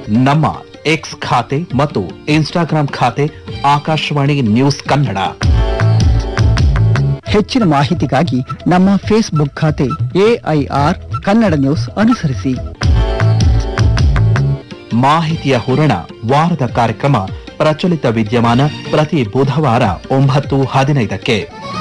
ನಮ್ಮ ಎಕ್ಸ್ ಖಾತೆ ಮತ್ತು ಇನ್ಸ್ಟಾಗ್ರಾಂ ಖಾತೆ ಆಕಾಶವಾಣಿ ನ್ಯೂಸ್ ಕನ್ನಡ. ಹೆಚ್ಚಿನ ಮಾಹಿತಿಗಾಗಿ ನಮ್ಮ ಫೇಸ್ಬುಕ್ ಖಾತೆ AIR ಕನ್ನಡ ನ್ಯೂಸ್ ಅನುಸರಿಸಿ. ಮಾಹಿತಿಯ ಹೂರಣ ವಾರದ ಕಾರ್ಯಕ್ರಮ ಪ್ರಚಲಿತ ವಿದ್ಯಮಾನ ಪ್ರತಿ ಬುಧವಾರ 9:15ಕ್ಕೆ.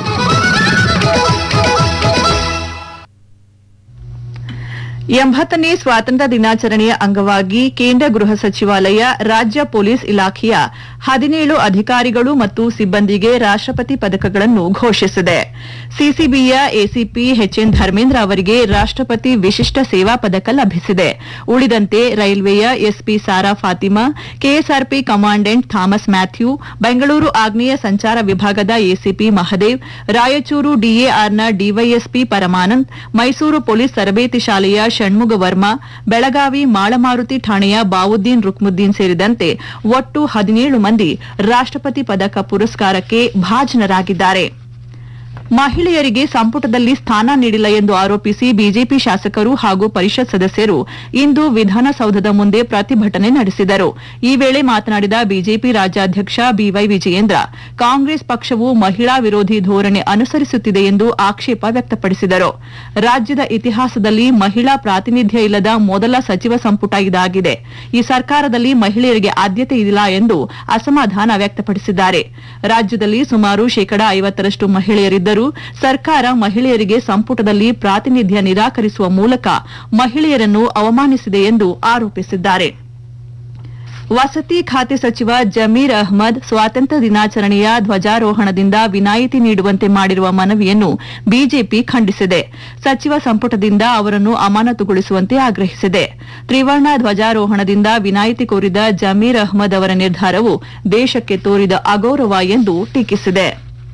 ಎಂಬತ್ತನೇ ಸ್ವಾತಂತ್ರ್ಯ ದಿನಾಚರಣೆಯ ಅಂಗವಾಗಿ ಕೇಂದ್ರ ಗೃಹ ಸಚಿವಾಲಯ ರಾಜ್ಯ ಪೊಲೀಸ್ ಇಲಾಖೆಯ 17 ಅಧಿಕಾರಿಗಳು ಮತ್ತು ಸಿಬ್ಬಂದಿಗೆ ರಾಷ್ಟ್ರಪತಿ ಪದಕಗಳನ್ನು ಘೋಷಿಸಿದೆ. ಸಿಸಿಬಿಯ ಎಸಿಪಿ ಎಚ್ಎನ್ ಧರ್ಮೇಂದ್ರ ಅವರಿಗೆ ರಾಷ್ಟ್ರಪತಿ ವಿಶಿಷ್ಟ ಸೇವಾ ಪದಕ ಲಭಿಸಿದೆ. ಉಳಿದಂತೆ ರೈಲ್ವೆಯ SP Sara Fatima, KSRP commandant Thomas Matthew, Bengaluru ಆಗ್ನೇಯ ಸಂಚಾರ ವಿಭಾಗದ ACP Mahadev, Raichur ಡಿಎಆರ್ನ DYSP Paramanand, Mysuru police ತರಬೇತಿ ಶಾಲೆಯ ಷಣ್ಮುಗ ವರ್ಮಾ, ಬೆಳಗಾವಿ ಮಾಳಮಾರುತಿ ಠಾಣೆಯ ಬಾವುದ್ದೀನ್ ರುಕ್ಮುದ್ದೀನ್ ಸೇರಿದಂತೆ ಒಟ್ಟು 17 ಮಂದಿ ರಾಷ್ಟ್ರಪತಿ ಪದಕ ಪುರಸ್ಕಾರಕ್ಕೆ ಭಾಜನರಾಗಿದ್ದಾರೆ. ಮಹಿಳೆಯರಿಗೆ ಸಂಪುಟದಲ್ಲಿ ಸ್ಥಾನ ನೀಡಿಲ್ಲ ಎಂದು ಆರೋಪಿಸಿ ಬಿಜೆಪಿ ಶಾಸಕರು ಹಾಗೂ ಪರಿಷತ್ ಸದಸ್ಯರು ಇಂದು ವಿಧಾನಸೌಧದ ಮುಂದೆ ಪ್ರತಿಭಟನೆ ನಡೆಸಿದರು. ಈ ವೇಳೆ ಮಾತನಾಡಿದ ಬಿಜೆಪಿ ರಾಜ್ಯಾಧ್ಯಕ್ಷ ಬಿವೈ ವಿಜಯೇಂದ್ರ, ಕಾಂಗ್ರೆಸ್ ಪಕ್ಷವು ಮಹಿಳಾ ವಿರೋಧಿ ಧೋರಣೆ ಅನುಸರಿಸುತ್ತಿದೆ ಎಂದು ಆಕ್ಷೇಪ ವ್ಯಕ್ತಪಡಿಸಿದರು. ರಾಜ್ಯದ ಇತಿಹಾಸದಲ್ಲಿ ಮಹಿಳಾ ಪ್ರಾತಿನಿಧ್ಯ ಇಲ್ಲದ ಮೊದಲ ಸಚಿವ ಸಂಪುಟ ಇದಾಗಿದೆ. ಈ ಸರ್ಕಾರದಲ್ಲಿ ಮಹಿಳೆಯರಿಗೆ ಆದ್ಯತೆ ಇಲ್ಲ ಎಂದು ಅಸಮಾಧಾನ ವ್ಯಕ್ತಪಡಿಸಿದ್ದಾರೆ. ರಾಜ್ಯದಲ್ಲಿ ಸುಮಾರು 50% ಮಹಿಳೆಯರಿದ್ದರು. ಸರ್ಕಾರ ಮಹಿಳೆಯರಿಗೆ ಸಂಪುಟದಲ್ಲಿ ಪ್ರಾತಿನಿಧ್ಯ ನಿರಾಕರಿಸುವ ಮೂಲಕ ಮಹಿಳೆಯರನ್ನು ಅವಮಾನಿಸಿದೆ ಎಂದು ಆರೋಪಿಸಿದ್ದಾರೆ. ವಸತಿ ಖಾತೆ ಸಚಿವ ಜಮೀರ್ ಅಹ್ಮದ್ ಸ್ವಾತಂತ್ರ್ಯ ದಿನಾಚರಣೆಯ ಧ್ವಜಾರೋಹಣದಿಂದ ವಿನಾಯಿತಿ ನೀಡುವಂತೆ ಮಾಡಿರುವ ಮನವಿಯನ್ನು ಬಿಜೆಪಿ ಖಂಡಿಸಿದೆ. ಸಚಿವ ಸಂಪುಟದಿಂದ ಅವರನ್ನು ಅಮಾನತುಗೊಳಿಸುವಂತೆ ಆಗ್ರಹಿಸಿದೆ. ತ್ರಿವರ್ಣ ಧ್ವಜಾರೋಹಣದಿಂದ ವಿನಾಯಿತಿ ಕೋರಿದ ಜಮೀರ್ ಅಹ್ಮದ್ ಅವರ ನಿರ್ಧಾರವು ದೇಶಕ್ಕೆ ತೋರಿದ ಅಗೌರವ ಎಂದು ಟೀಕಿಸಿದೆ.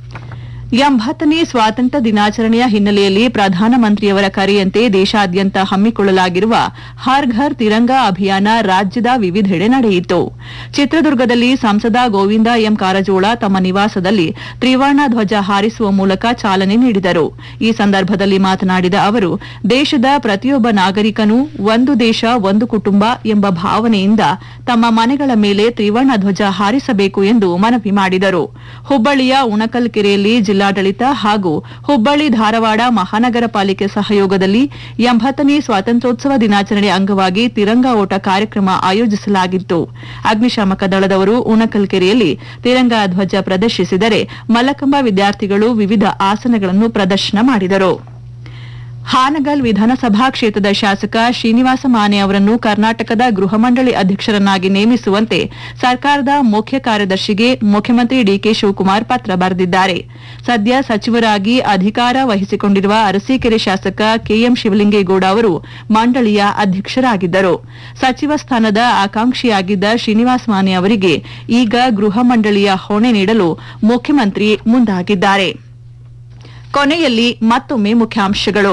80ನೇ ಸ್ವಾತಂತ್ರ್ಯ ದಿನಾಚರಣೆಯ ಹಿನ್ನೆಲೆಯಲ್ಲಿ ಪ್ರಧಾನಮಂತ್ರಿಯವರ ಕರೆಯಂತೆ ದೇಶಾದ್ಯಂತ ಹಮ್ಮಿಕೊಳ್ಳಲಾಗಿರುವ ಹರ್ ಘರ್ ತಿರಂಗಾ ಅಭಿಯಾನ ರಾಜ್ಯದ ವಿವಿಧೆಡೆ ನಡೆಯಿತು. ಚಿತ್ರದುರ್ಗದಲ್ಲಿ ಸಂಸದ ಗೋವಿಂದ ಎಂ ಕಾರಜೋಳ ತಮ್ಮ ನಿವಾಸದಲ್ಲಿ ತ್ರಿವರ್ಣ ಧ್ವಜ ಹಾರಿಸುವ ಮೂಲಕ ಚಾಲನೆ ನೀಡಿದರು. ಈ ಸಂದರ್ಭದಲ್ಲಿ ಮಾತನಾಡಿದ ಅವರು, ದೇಶದ ಪ್ರತಿಯೊಬ್ಬ ನಾಗರಿಕನೂ ಒಂದು ದೇಶ ಒಂದು ಕುಟುಂಬ ಎಂಬ ಭಾವನೆಯಿಂದ ತಮ್ಮ ಮನೆಗಳ ಮೇಲೆ ತ್ರಿವರ್ಣ ಧ್ವಜ ಹಾರಿಸಬೇಕು ಎಂದು ಮನವಿ ಮಾಡಿದರು. ಹುಬ್ಬಳ್ಳಿಯ ಉಣಕಲ್ ಕೆರೆಯಲ್ಲಿ ಜಿಲ್ಲಾಡಳಿತ ಹಾಗೂ ಹುಬ್ಬಳ್ಳಿ ಧಾರವಾಡ ಮಹಾನಗರ ಪಾಲಿಕೆ ಸಹಯೋಗದಲ್ಲಿ 80ನೇ ಸ್ವಾತಂತ್ರ್ಯೋತ್ಸವ ದಿನಾಚರಣೆ ಅಂಗವಾಗಿ ತಿರಂಗ ಓಟ ಕಾರ್ಯಕ್ರಮ ಆಯೋಜಿಸಲಾಗಿತ್ತು. ಅಗ್ನಿಶಾಮಕ ದಳದವರು ಉಣಕಲ್ ಕೆರೆಯಲ್ಲಿ ತಿರಂಗ ಧ್ವಜ ಪ್ರದರ್ಶಿಸಿದರೆ ಮಲ್ಲಕಂಬ ವಿದ್ಯಾರ್ಥಿಗಳು ವಿವಿಧ ಆಸನಗಳನ್ನು ಪ್ರದರ್ಶನ ಮಾಡಿದರು. ಹಾನಗಲ್ ವಿಧಾನಸಭಾ ಕ್ಷೇತ್ರದ ಶಾಸಕ ಶ್ರೀನಿವಾಸ ಮಾನೆ ಅವರನ್ನು ಕರ್ನಾಟಕದ ಗೃಹ ಮಂಡಳಿ ಅಧ್ಯಕ್ಷರನ್ನಾಗಿ ನೇಮಿಸುವಂತೆ ಸರ್ಕಾರದ ಮುಖ್ಯ ಕಾರ್ಯದರ್ಶಿಗೆ ಮುಖ್ಯಮಂತ್ರಿ ಡಿಕೆ ಶಿವಕುಮಾರ್ ಪತ್ರ ಬರೆದಿದ್ದಾರೆ. ಸದ್ಯ ಸಚಿವರಾಗಿ ಅಧಿಕಾರ ವಹಿಸಿಕೊಂಡಿರುವ ಅರಸೀಕೆರೆ ಶಾಸಕ ಕೆಎಂ ಶಿವಲಿಂಗೇಗೌಡ ಅವರು ಮಂಡಳಿಯ ಅಧ್ಯಕ್ಷರಾಗಿದ್ದರು. ಸಚಿವ ಸ್ಥಾನದ ಆಕಾಂಕ್ಷಿಯಾಗಿದ್ದ ಶ್ರೀನಿವಾಸ ಮಾನೆ ಅವರಿಗೆ ಈಗ ಗೃಹ ಮಂಡಳಿಯ ಹೊಣೆ ನೀಡಲು ಮುಖ್ಯಮಂತ್ರಿ ಮುಂದಾಗಿದ್ದಾರೆ. ಕೊನೆಯಲ್ಲಿ ಮತ್ತೊಮ್ಮೆ ಮುಖ್ಯಾಂಶಗಳು.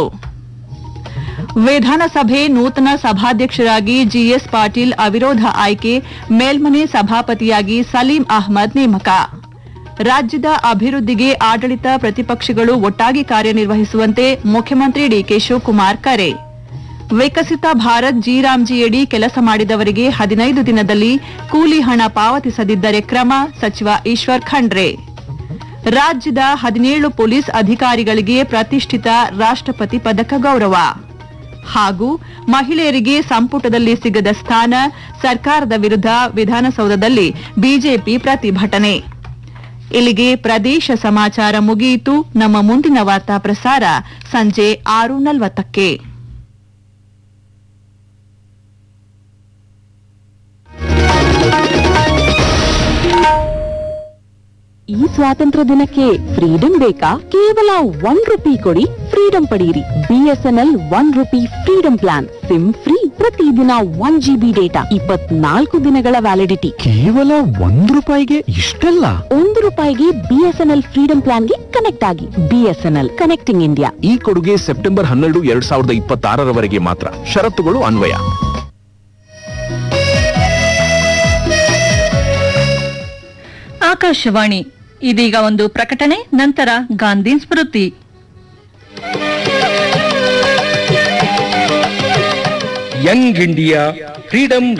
ವಿಧಾನಸಭೆ ನೂತನ ಸಭಾಧ್ಯಕ್ಷರಾಗಿ ಜಿಎಸ್ ಪಾಟೀಲ್ ಅವಿರೋಧ ಆಯ್ಕೆ, ಮೇಲ್ಮನೆ ಸಭಾಪತಿಯಾಗಿ ಸಲೀಂ ಅಹ್ಮದ್ ನೇಮಕ. ರಾಜ್ಯದ ಅಭಿವೃದ್ಧಿಗೆ ಆಡಳಿತ ಪ್ರತಿಪಕ್ಷಗಳು ಒಟ್ಟಾಗಿ ಕಾರ್ಯನಿರ್ವಹಿಸುವಂತೆ ಮುಖ್ಯಮಂತ್ರಿ ಡಿಕೆ ಶಿವಕುಮಾರ್ ಕರೆ. ವಿಕಸಿತ ಭಾರತ್ ಜಿರಾಮ್ಜಿಯಡಿ ಕೆಲಸ ಮಾಡಿದವರಿಗೆ 15 ದಿನದಲ್ಲಿ ಕೂಲಿ ಹಣ ಪಾವತಿಸದಿದ್ದರೆ ಕ್ರಮ, ಸಚಿವ ಈಶ್ವರ್ ಖಂಡ್ರೆ. ರಾಜ್ಯದ 17 ಪೊಲೀಸ್ ಅಧಿಕಾರಿಗಳಿಗೆ ಪ್ರತಿಷ್ಠಿತ ರಾಷ್ಟ್ರಪತಿ ಪದಕ ಗೌರವ. ಹಾಗೂ ಮಹಿಳೆಯರಿಗೆ ಸಂಪುಟದಲ್ಲಿ ಸಿಗದ ಸ್ಥಾನ, ಸರ್ಕಾರದ ವಿರುದ್ಧ ವಿಧಾನಸೌಧದಲ್ಲಿ ಬಿಜೆಪಿ ಪ್ರತಿಭಟನೆ. ಇಲ್ಲಿಗೆ ಪ್ರದೇಶ ಸಮಾಚಾರ ಮುಗಿಯಿತು. ನಮ್ಮ ಮುಂದಿನ ವಾರ್ತಾ ಪ್ರಸಾರ ಸಂಜೆ 6:40ಕ್ಕೆ. ಈ ಸ್ವಾತಂತ್ರ್ಯ ದಿನಕ್ಕೆ ಫ್ರೀಡಂ ಬೇಕಾ? ಕೇವಲ ₹1 ಕೊಡಿ, ಫ್ರೀಡಂ ಪಡೆಯಿರಿ. BSNL ₹1 freedom plan. Sim free, ಪ್ರತಿದಿನ 1 GB ಡೇಟಾ, 24 ದಿನಗಳ ವ್ಯಾಲಿಡಿಟಿ. ಕೇವಲ ₹1ಗೆ ಇಷ್ಟೆಲ್ಲ? ₹1ಗೆ BSNL ಫ್ರೀಡಂ ಪ್ಲಾನ್ಗೆ ಕನೆಕ್ಟ್ ಆಗಿ. BSNL connecting India. ಈ ಕೊಡುಗೆ ಸೆಪ್ಟೆಂಬರ್ 12, 2026 ಮಾತ್ರ. ಷರತ್ತುಗಳು ಅನ್ವಯ. ಆಕಾಶವಾಣಿ. ಇದೀಗ ಒಂದು ಪ್ರಕಟಣೆ, ನಂತರ ಗಾಂಧಿ ಸ್ಮೃತಿ. Young India freedom